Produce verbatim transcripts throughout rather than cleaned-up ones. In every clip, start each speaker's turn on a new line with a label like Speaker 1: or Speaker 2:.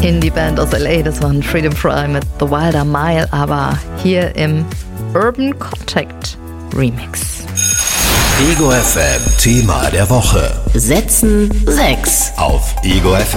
Speaker 1: Indie-Band aus L A, das war ein Freedom Fry mit The Wilder Mile, aber hier im Urban Contact Remix.
Speaker 2: Ego F M Thema der Woche.
Speaker 3: Setzen sechs
Speaker 2: Auf Ego F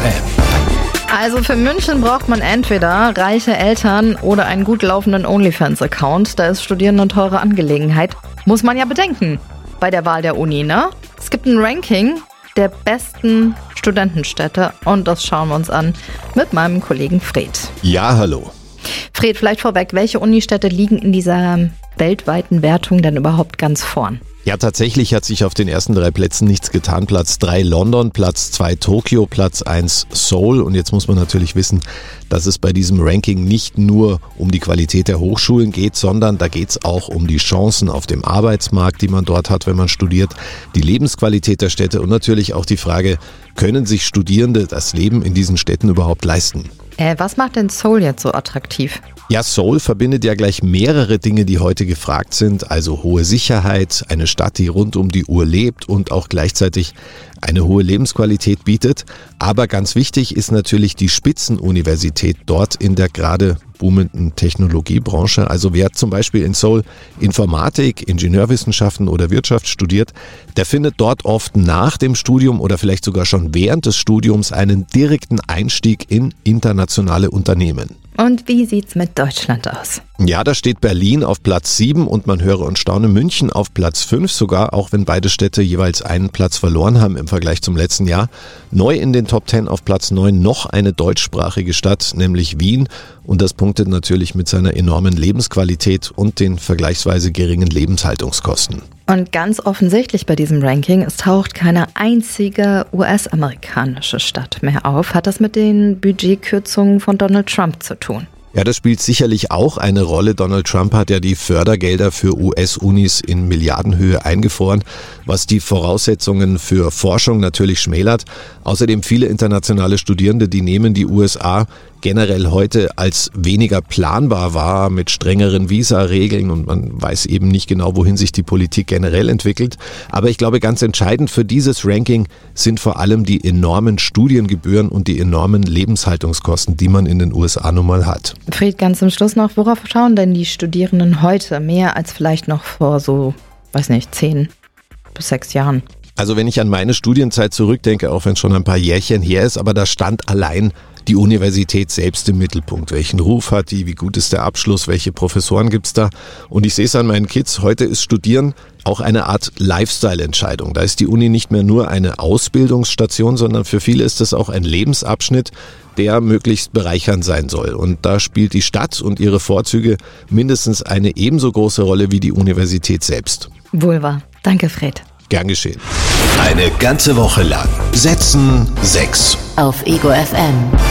Speaker 2: M.
Speaker 1: Also für München braucht man entweder reiche Eltern oder einen gut laufenden OnlyFans-Account. Da ist Studieren eine teure Angelegenheit. Muss man ja bedenken bei der Wahl der Uni, ne? Es gibt ein Ranking der besten Studentenstädte und das schauen wir uns an mit meinem Kollegen Fred.
Speaker 4: Ja, hallo.
Speaker 1: Fred, vielleicht vorweg, welche Unistädte liegen in dieser weltweiten Wertung denn überhaupt ganz vorn?
Speaker 4: Ja, tatsächlich hat sich auf den ersten drei Plätzen nichts getan. Platz drei London, Platz zwei Tokio, Platz eins Seoul. Und jetzt muss man natürlich wissen, dass es bei diesem Ranking nicht nur um die Qualität der Hochschulen geht, sondern da geht es auch um die Chancen auf dem Arbeitsmarkt, die man dort hat, wenn man studiert, die Lebensqualität der Städte und natürlich auch die Frage, können sich Studierende das Leben in diesen Städten überhaupt leisten?
Speaker 1: Äh, was macht denn Seoul jetzt so attraktiv?
Speaker 4: Ja, Seoul verbindet ja gleich mehrere Dinge, die heute gefragt sind, also hohe Sicherheit, eine Stadt, die rund um die Uhr lebt und auch gleichzeitig eine hohe Lebensqualität bietet. Aber ganz wichtig ist natürlich die Spitzenuniversität dort in der gerade boomenden Technologiebranche. Also wer zum Beispiel in Seoul Informatik, Ingenieurwissenschaften oder Wirtschaft studiert, der findet dort oft nach dem Studium oder vielleicht sogar schon während des Studiums einen direkten Einstieg in internationale Unternehmen.
Speaker 1: Und wie sieht's mit Deutschland aus?
Speaker 4: Ja, da steht Berlin auf Platz sieben und man höre und staune, München auf Platz fünf sogar, auch wenn beide Städte jeweils einen Platz verloren haben im Vergleich zum letzten Jahr. Neu in den Top zehn auf Platz neun noch eine deutschsprachige Stadt, nämlich Wien. Und das punktet natürlich mit seiner enormen Lebensqualität und den vergleichsweise geringen Lebenshaltungskosten.
Speaker 1: Und ganz offensichtlich bei diesem Ranking, es taucht keine einzige U S-amerikanische Stadt mehr auf. Hat das mit den Budgetkürzungen von Donald Trump zu tun?
Speaker 4: Ja, das spielt sicherlich auch eine Rolle. Donald Trump hat ja die Fördergelder für U S-Unis in Milliardenhöhe eingefroren, was die Voraussetzungen für Forschung natürlich schmälert. Außerdem viele internationale Studierende, die nehmen die U S A generell heute als weniger planbar wahr mit strengeren Visa-Regeln und man weiß eben nicht genau, wohin sich die Politik generell entwickelt. Aber ich glaube, ganz entscheidend für dieses Ranking sind vor allem die enormen Studiengebühren und die enormen Lebenshaltungskosten, die man in den U S A nun mal hat.
Speaker 1: Fried, ganz zum Schluss noch, worauf schauen denn die Studierenden heute mehr als vielleicht noch vor so, weiß nicht, zehn bis sechs Jahren?
Speaker 4: Also wenn ich an meine Studienzeit zurückdenke, auch wenn es schon ein paar Jährchen her ist, aber da stand allein die Universität selbst im Mittelpunkt. Welchen Ruf hat die, wie gut ist der Abschluss, welche Professoren gibt's da? Und ich sehe es an meinen Kids, heute ist Studieren auch eine Art Lifestyle-Entscheidung. Da ist die Uni nicht mehr nur eine Ausbildungsstation, sondern für viele ist es auch ein Lebensabschnitt, der möglichst bereichernd sein soll. Und da spielt die Stadt und ihre Vorzüge mindestens eine ebenso große Rolle wie die Universität selbst.
Speaker 1: Wohl wahr. Danke, Fred.
Speaker 4: Gern geschehen.
Speaker 2: Eine ganze Woche lang Setzen sechs.
Speaker 3: Auf Ego F M.